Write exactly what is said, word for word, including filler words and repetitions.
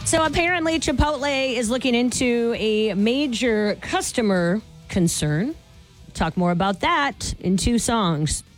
So apparently Chipotle is looking into a major customer concern. Talk more about that in two songs.